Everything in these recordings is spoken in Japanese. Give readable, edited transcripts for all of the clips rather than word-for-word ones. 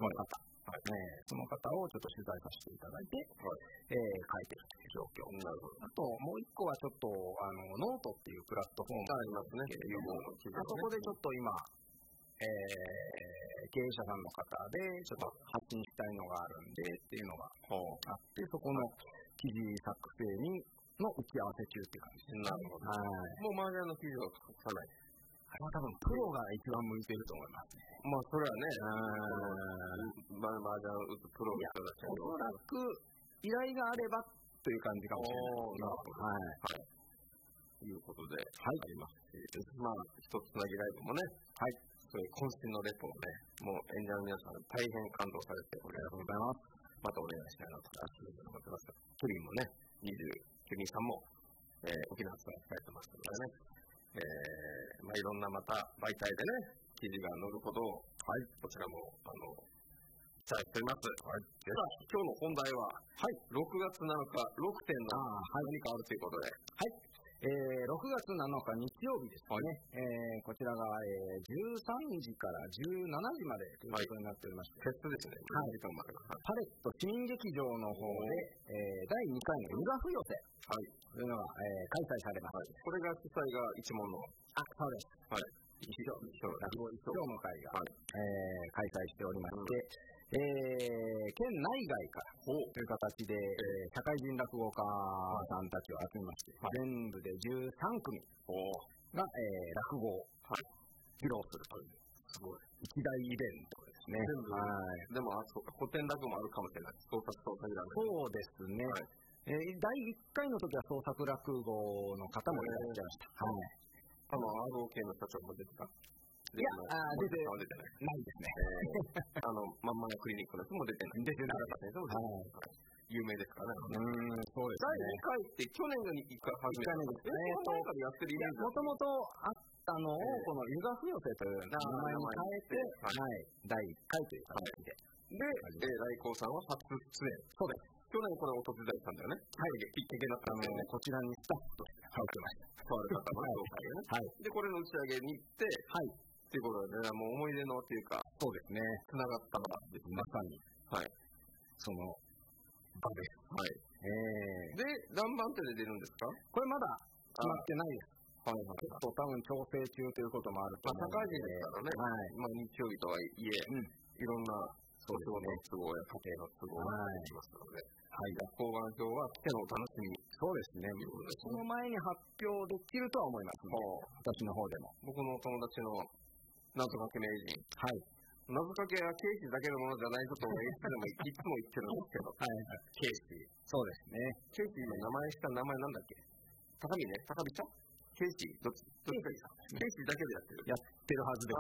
の方、その方をちょっと取材させていただいて、書いてるという状況。あともう一個はちょっとノートっていうプラットフォームがありますね。そこでちょっと今、経営者さんの方でちょっと発信したいのがあるんでっていうのがあって、そこの記事作成の打ち合わせ中っていう感じです。 なるほど。もう麻雀の記事を書かない。 多分プロが一番向いてると思いますね。 まあそれはね、麻雀打つプロの人たちおそらく依頼があればという感じかもしれないです。 ということでありますし、まあ一つつなぎライブもね、そういう渾身のレポをね、もう演者の皆さん大変感動されて、 ありがとうございます。 またお願いしたいなと思ってます。キリンもね、キリンさんも、沖縄ツアー控えてますのでね、まあいろんなまた媒体でね、記事が載ることを、こちらも期待しております。では今日の本題は、6月7日6点の何かあるということで、 6月7日日曜日ですね、こちらが、13時から17時までということになっておりまして、 フェスですね、 パレット市民劇場の方で、第2回の湯賀冬寄せというのが、開催されます。 これが主催が一門の。 そうです。一応の会が、開催しておりまして、県内外からという形で、社会人落語家さんたちを集めまして、全部で13組が、落語を披露するという、すごい一大イベントですね。 でもそうか、古典落語もあるかもしれない。創作そうですね。第1回の時は創作落語の方もいらっしゃいました。 ROK の社長も出てた？ 出てないですね。 まんまのクリニックの人も出てない。 出てなかったです。 有名ですからね。 そうですね。 第2回って去年が1回初めて。やってるイベント。 もともとあったのを、この湯賀冬寄せという名前に変えて、第1回という形で。 で、来光さんは初出演。 そうです。 去年これお手伝いしたんだよね。きっかけだったんでね。 こちらにスタッフとして入ってました。 とある方の紹介でね。で、これの打ち上げに行って、ということで、もう思い出のっていうか、 そうですね。 つながったのがですね。 まさに。その場です。 で、何番手で出るんですか？ これまだ決まってないです。ちょっと多分調整中ということもあると思うので。 社会人ですからね。日曜日とはいえ、いろんな仕事の都合や家庭の都合がありますので、交番表は来てのお楽しみ。 そうですね。その前に発表できるとは思いますね。私の方でも。 僕の友達の謎かけ名人。謎かけはケーシだけのものじゃないことをいつも言ってるんですけど。ケーシ。 そうですね。 ケーシの名前した名前なんだっけ？高見ね。高見ちゃん？ケーシどっちかいいさ。ケーシだけでやってるはずです。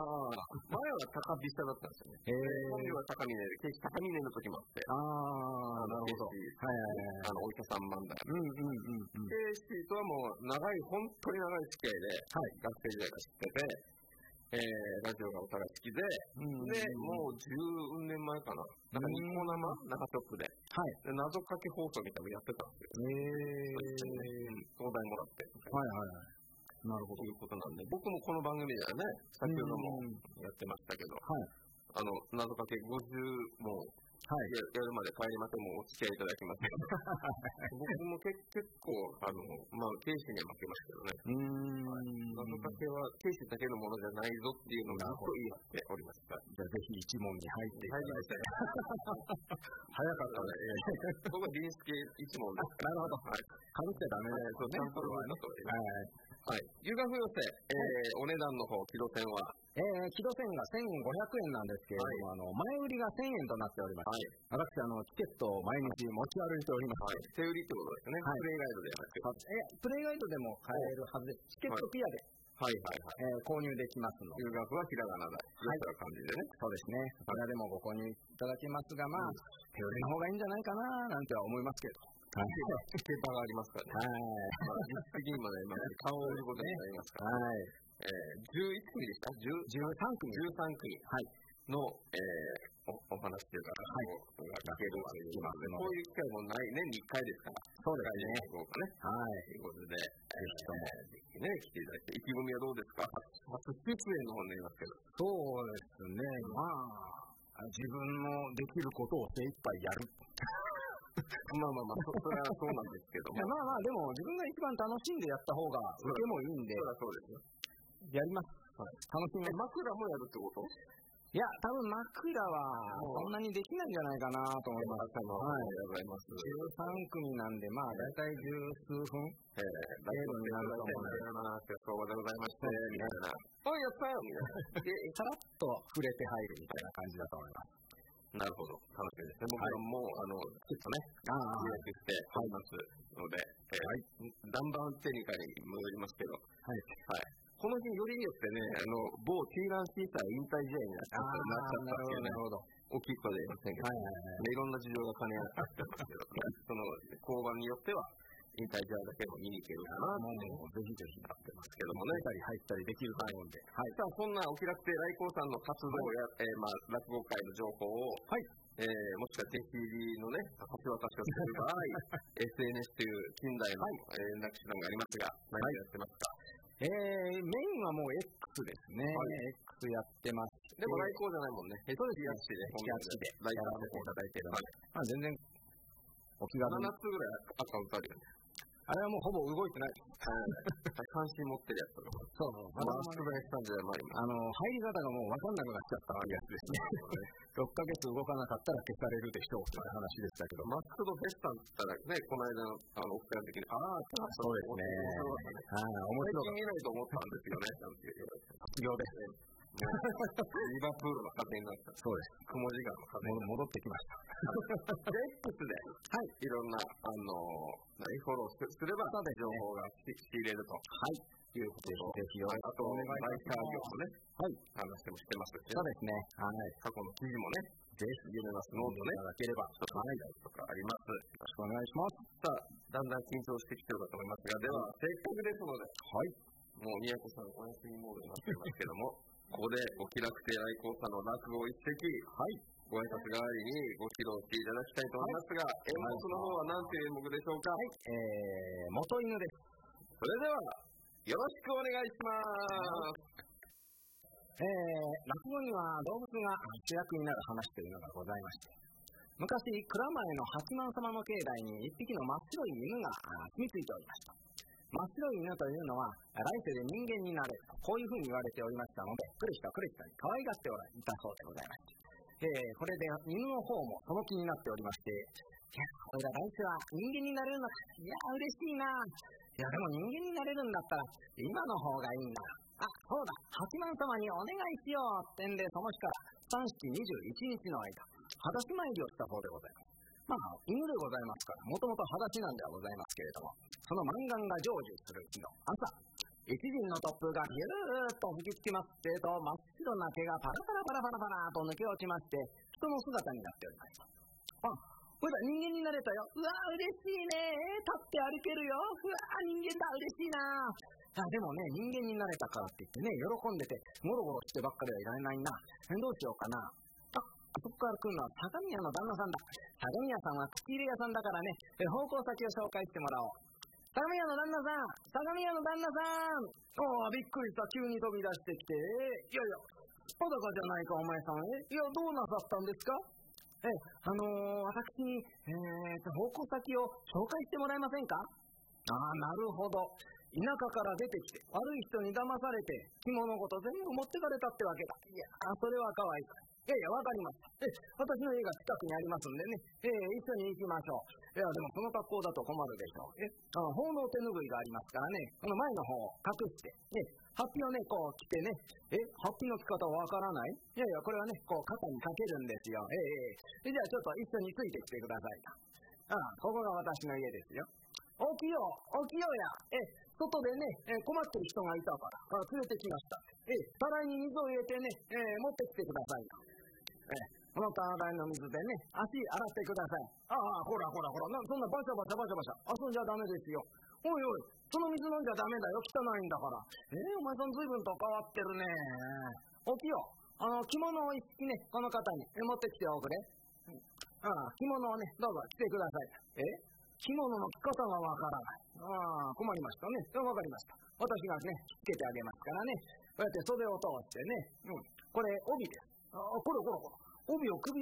前は高飛車だったんですよね。今度は高見ねで、ケーシ高見ねの時もあって。 なるほど。 お医者さん漫才。ケーシとはもう本当に長い付き合いで、学生時代から知ってて、ラジオがお互い好きで、もう10年前かな。ニコ生中ショップで、謎かけ放送みたいなのやってたんですよ。東大もらって。 なるほど。 ということなんで、僕もこの番組ではね、先ほどもやってましたけど、謎かけ50もやるまで帰りませんもお付き合いいただきます僕も結構、ケーシには負けましたけどね。謎かけはケーシだけのものじゃないぞっていうのがずっと言い合っておりました。 じゃあぜひ一問に入っていただいて。早かったね。 僕は臨死系一問です。 なるほど。かぶっちゃダメですね。 湯賀冬寄せ、お値段の方、木戸線は木戸線が1500円なんですけれども、前売りが1000円となっております。私、チケットを毎日持ち歩いております。 手売りってことですね。プレイガイドではなくて。 プレイガイドでも買えるはずです。チケットピアで購入できますので。 湯賀はひらがなだ。そういう感じでね。 そうですね。こちらでもご購入いただけますが、手売りの方がいいんじゃないかななんては思いますけど。 ペーパーがありますからね。実績にもね、顔を売ることになりますから。11組でした ?13 組の、お話というか、が聞けるというこういう機会も年に1回ですから。 そうですね。 ということで、ぜひね、来ていただいて、意気込みはどうですか？初出演の方になりますけど。 そうですね。 自分のできることを精一杯やる。 まあ、それはそうなんですけども。 まあ、でも自分が一番楽しんでやった方が受けもいいんで、 それはそうですよ。 やります。はい、楽しみ。 枕もやるってこと？ いや、多分枕はそんなにできないんじゃないかなと思います。 はい、ありがとうございます。 13組なんで、まあ、だいたい十数分程度になると思うんで。 そうでございまして、みたいな。おい、やったよみたいな。 で、さらっと触れて入るみたいな感じだと思います。 なるほど。楽しみですね。僕はもう、ちょっとね、予約しておりますので、ダンバンテニカに戻りますけど、はい。この日よりによってね、某ティーランシーター引退試合になっちゃったっていうね、大きい声で言いませんけど、いろんな事情が兼ね合ってますけど、その交番によっては、引退試合だけも見に行けるかなってぜひぜひなってますけどもね。 出たり入ったりできると思うんで。 さあ、そんなお気楽亭来光さんの活動や、落語会の情報を、もしくは定期入りのね、橋渡しをする場合、SNS という近代の連絡手段がありますが、何をやってますか？ メインはもう X ですね。X やってます。 でも来光じゃないもんね。 そうですね。 HH で来光していただいてるので。 全然、お気軽に。 7つぐらいアカウントあるよね。 あれはもうほぼ動いてない。 関心持ってるやつとか。そう。出題したんじゃない？ 入り方がもう分かんなくなっちゃったやつですね。6ヶ月動かなかったら消されるでしょうという話でしたけど。 マックドフェスタンって言ったらね、この間のオフ会の時に、 そうですね。 面白い。最近見ないと思ったんですよね、 卒業です。 リバプールの風になった。 そうです。 雲時間の風に戻ってきました。 で、X で、いろんな、フォローすれば、情報が仕入れると。いうことで、ぜひあと、ライター業もね、話もしてますし、 そうですね。 過去の記事もね、ぜひ読めますノートね、いただければ、ちょっととかあります。よろしくお願いします。さあ、だんだん緊張してきてるかと思いますが、では、せっかくですので、もう宮古さんお休みモードになっていますけども、ここでお気楽亭来光さんの落語一席、ご挨拶代わりにご披露していただきたいと思いますが、演目の方は何という演目でしょうか？ 元犬です。 それでは、よろしくお願いします。 落語には動物が主役になる話というのがございまして、昔、蔵前の八幡様の境内に一匹の真っ白い犬が住み着いておりました。真っ白い犬というのは、来世で人間になれると、こういうふうに言われておりましたので、来る人は来る人に可愛がっていたそうでございまして、これで犬の方もその気になっておりまして、いや、これが来世は人間になれるのか、いや、嬉しいな。いや、でも人間になれるんだったら、今の方がいいな。そうだ、八幡様にお願いしようってんで、その日から3式21日の間、裸足参りをしたそうでございます。犬でございますから、もともと裸足なんではございますけれども、その満願が成就する日の朝、一陣の突風がビューッと吹きつけますってと、真っ白な毛がパラパラと抜け落ちまして、人の姿になっておりました。これだ、人間になれたよ。うわー、嬉しいね。立って歩けるよ。うわー、人間だ、嬉しいな。でもね、人間になれたからって言ってね、喜んでて、ゴロゴロしてばっかりはいられないな。どうしようかな。あそこから来るのは相模屋の旦那さんだ。相模屋さんは口入れ屋さんだからね、方向先を紹介してもらおう。相模屋の旦那さん、相模屋の旦那さん。びっくりした。急に飛び出してきて、いやいや、裸じゃないか、お前さん。いや、どうなさったんですか？私に、方向先を紹介してもらえませんか？なるほど。田舎から出てきて、悪い人に騙されて、着物ごと全部持ってかれたってわけだ。いや、それはかわいそう。いやいや、わかりました。私の家が近くにありますんでね、一緒に行きましょう。いや、でもこの格好だと困るでしょう。奉納手ぬぐいがありますからね、この前の方を隠して、ハッピをね、こう着てね、ハッピの着方わからない？いやいや、これはね、こう肩にかけるんですよ。じゃあちょっと一緒についてきてください。ここが私の家ですよ。起きよや。外でね、困ってる人がいたから連れてきました。たらいに水を入れてね、持ってきてください。このたらいの水でね、足洗ってください。ほら。そんなバシャバシャ遊んじゃダメですよ。おい、その水飲んじゃダメだよ。汚いんだから。お前さん随分と変わってるね。起きよ。着物を一式ね、この方に持ってきておくれ。着物をね、どうぞ着てください。着物の着方がわからない。困りましたね。わかりました。私がね、着けてあげますからね。こうやって袖を通してね。これ、帯です。これ。 帯を首